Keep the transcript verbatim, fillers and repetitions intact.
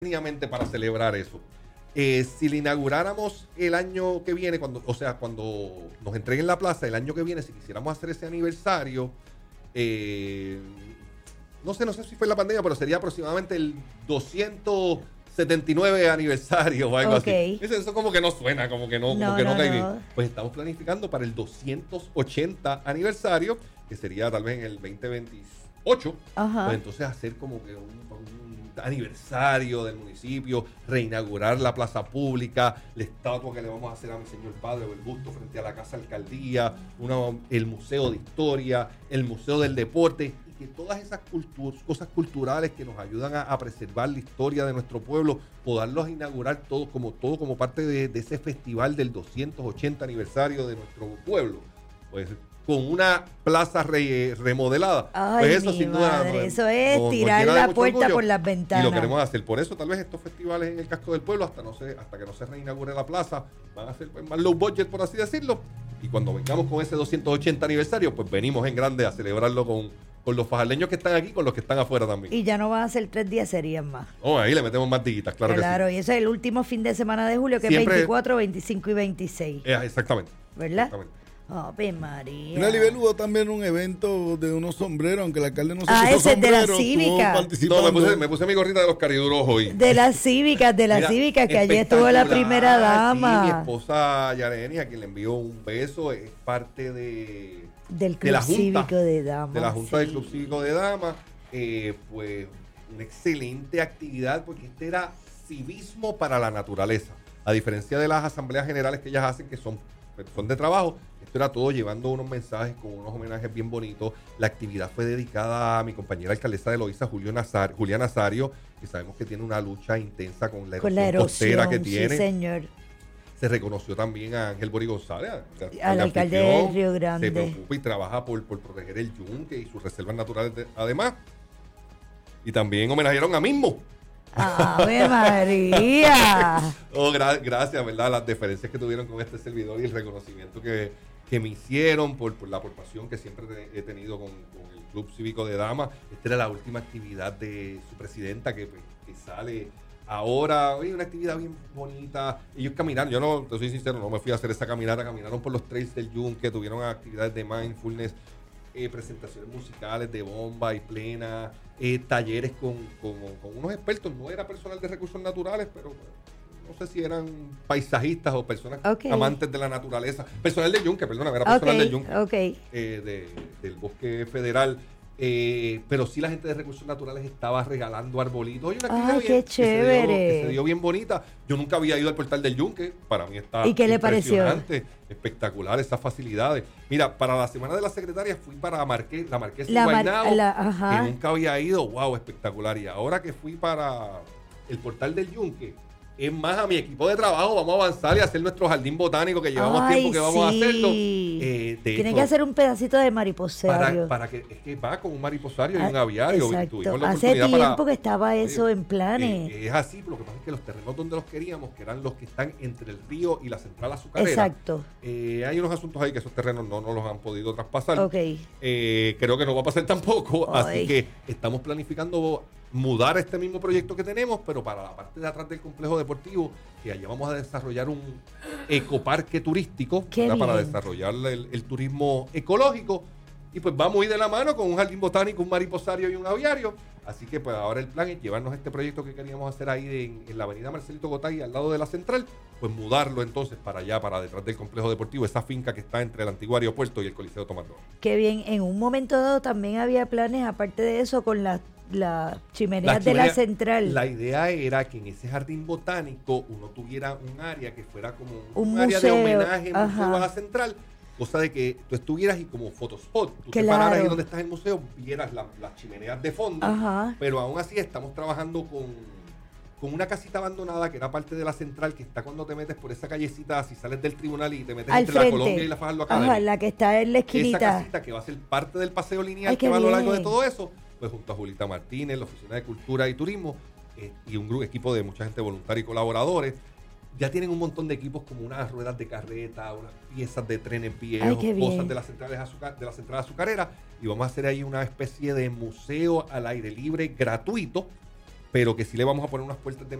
para celebrar eso. Eh, si le inauguráramos el año que viene, cuando, o sea, cuando nos entreguen la plaza el año que viene, si quisiéramos hacer ese aniversario, eh, no sé, no sé si fue en la pandemia, pero sería aproximadamente el doscientos setenta y nueve aniversario o algo okay. así. Eso, eso como que no suena, como que no, no, como que no, no cae no. bien. Pues estamos planificando para el doscientos ochenta aniversario, que sería tal vez en el veinte veintiocho. Ajá. Pues entonces hacer como que un, un aniversario del municipio, reinaugurar la plaza pública, la estatua que le vamos a hacer a mi señor padre o el busto frente a la casa alcaldía, una, el museo de historia, el museo del deporte, y que todas esas culturas, cosas culturales que nos ayudan a, a preservar la historia de nuestro pueblo, poderlos inaugurar todo como, todo como parte de, de ese festival del doscientos ochenta aniversario de nuestro pueblo. Pues con una plaza re, remodelada. Ay, pues eso mi sin duda madre, no, eso es no, tirar no la puerta orgullo, por las ventanas. y lo queremos hacer. Por eso tal vez estos festivales en el casco del pueblo, hasta no se, hasta que no se reinaugure la plaza, van a ser pues, más low budget, por así decirlo. Y cuando vengamos con ese doscientos ochenta aniversario, pues venimos en grande a celebrarlo con, con los fajardeños que están aquí, con los que están afuera también. Y ya no van a ser tres días, serían más. Oh, ahí le metemos más diguitas, claro, claro, que sí. y ese es el último fin de semana de julio, que Siempre, es veinticuatro, veinticinco y veintiséis. Eh, exactamente. ¿Verdad? Exactamente. Ave María. En Alibel hubo también un evento de unos sombreros, aunque el alcalde no se ah, puso ese sombrero, de la cívica. No, me puse, me puse mi gorrita de los cariduros hoy. De las cívicas, de las cívicas, que ayer estuvo la primera dama. Sí, mi esposa Yareni, a quien le envió un beso, es parte de... Del Club de la junta, Cívico de Damas. De la Junta sí. del Club Cívico de Damas. Eh, pues una excelente actividad, porque este era civismo para la naturaleza. A diferencia de las asambleas generales que ellas hacen, que son, son de trabajo, esto era todo llevando unos mensajes con unos homenajes bien bonitos. La actividad fue dedicada a mi compañera alcaldesa de Loíza, Julio Nazar, Julia Nazario, que sabemos que tiene una lucha intensa con la erosión, con la erosión costera que tiene. Sí, señor. Se reconoció también a Ángel Bori González, al alcalde de Río Grande. Se preocupa y trabaja por, por proteger el yunque y sus reservas naturales de, además. Y también homenajearon a Mismo. ¡Ave María! oh, gra gracias, ¿verdad? Las deferencias que tuvieron con este servidor y el reconocimiento que, que me hicieron por, por la aportación que siempre te, he tenido con, con el Club Cívico de Damas. Esta era la última actividad de su presidenta que, pues, que sale ahora. Oye, una actividad bien bonita. Ellos caminaron, yo no, te soy sincero, no me fui a hacer esa caminata. Caminaron por los trails del Yunque, tuvieron actividades de mindfulness, eh, presentaciones musicales de bomba y plena, eh, talleres con, con, con unos expertos. No era personal de recursos naturales, pero no sé si eran paisajistas o personas okay. amantes de la naturaleza. Personal del Yunque, perdona, era personal okay, del Yunque, okay. eh, de, del Bosque Federal. Eh, pero sí la gente de recursos naturales estaba regalando arbolitos. Oye, una actividad Ay, bien, qué chévere. Que se, dio, que se dio bien bonita. Yo nunca había ido al portal del Yunque. Para mí está ¿Y qué le pareció? Espectacular esas facilidades. Mira, para la Semana de las Secretarias fui para Marqués, la Marquesa la de Guaynabo, la, que nunca había ido. Wow, espectacular. Y ahora que fui para el portal del Yunque, es más, a mi equipo de trabajo vamos a avanzar y hacer nuestro jardín botánico, que llevamos Ay, tiempo que vamos sí. a hacerlo. Eh, Tiene esto, que hacer un pedacito de mariposario. Para, para que, es que va con un mariposario y ah, un aviario. Exacto. Hace tiempo para, que estaba eso eh, en planes. Eh, es así, lo que pasa es que los terrenos donde los queríamos, que eran los que están entre el río y la central azucarera. Exacto. Eh, hay unos asuntos ahí que esos terrenos no nos los han podido traspasar. Ok. Eh, creo que no va a pasar tampoco. Ay. Así que estamos planificando mudar este mismo proyecto que tenemos, pero para la parte de atrás del complejo deportivo, que allá vamos a desarrollar un ecoparque turístico para desarrollar el, el turismo ecológico, y pues vamos a ir de la mano con un jardín botánico, un mariposario y un aviario. Así que pues ahora el plan es llevarnos este proyecto que queríamos hacer ahí en, en la avenida Marcelito Gotay, al lado de la central, pues mudarlo entonces para allá, para detrás del complejo deportivo, esa finca que está entre el antiguo aeropuerto y el Coliseo Tomás Moro. Qué bien. En un momento dado también había planes, aparte de eso, con las la chimeneas la de chimenea, la central. La idea era que en ese jardín botánico uno tuviera un área que fuera como un, un, un área de homenaje, museo a la central, cosa de que tú estuvieras y como fotospot, tú claro. te pararas ahí donde estás en el museo, vieras la, las chimeneas de fondo. Ajá. Pero aún así estamos trabajando con, con una casita abandonada que era parte de la central, que está cuando te metes por esa callecita, si sales del tribunal y te metes al entre frente. La Colombia y la Fajardo Academy. Ajá, la que está en la esquinita. Esa casita que va a ser parte del paseo lineal. Ay, que va a lo largo de todo eso, pues junto a Julita Martínez, la Oficina de Cultura y Turismo, eh, y un grupo, equipo de mucha gente voluntaria y colaboradores. Ya tienen un montón de equipos como unas ruedas de carreta, unas piezas de trenes viejos, cosas de las centrales azucar, de la central azucarera, y vamos a hacer ahí una especie de museo al aire libre gratuito, pero que sí le vamos a poner unas puertas de